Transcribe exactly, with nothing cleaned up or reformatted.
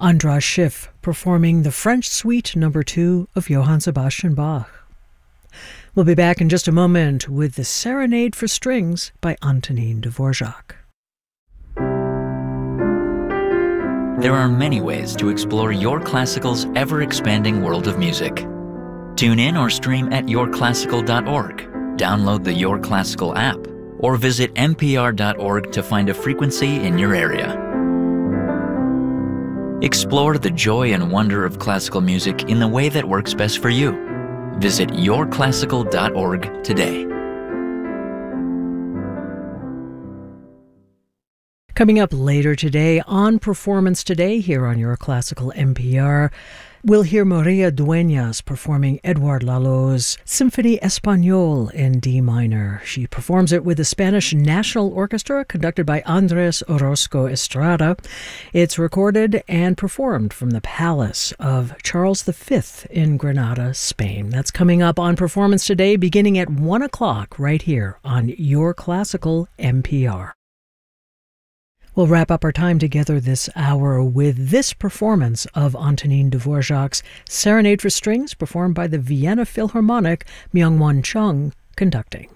Andras Schiff performing the French Suite Number Two of Johann Sebastian Bach. We'll be back in just a moment with the Serenade for Strings by Antonin Dvorak. There are many ways to explore Your Classical's ever-expanding world of music. Tune in or stream at your classical dot org, download the Your Classical app, or visit n p r dot org to find a frequency in your area. Explore the joy and wonder of classical music in the way that works best for you. Visit your classical dot org today. Coming up later today on Performance Today here on Your Classical N P R, we'll hear Maria Dueñas performing Edouard Lalot's Symphony Espagnole in D minor. She performs it with the Spanish National Orchestra, conducted by Andres Orozco Estrada. It's recorded and performed from the Palace of Charles the Fifth in Granada, Spain. That's coming up on Performance Today, beginning at one o'clock right here on Your Classical N P R. We'll wrap up our time together this hour with this performance of Antonin Dvorak's Serenade for Strings, performed by the Vienna Philharmonic, Myung-Whun Chung conducting.